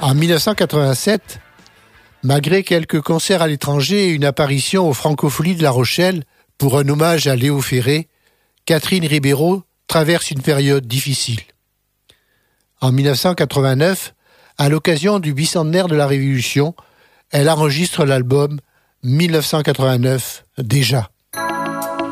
En 1987, malgré quelques concerts à l'étranger et une apparition aux Francopholies de La Rochelle pour un hommage à Léo Ferré, Catherine Ribeiro traverse une période difficile. En 1989, à l'occasion du bicentenaire de la Révolution, elle enregistre l'album 1989 déjà.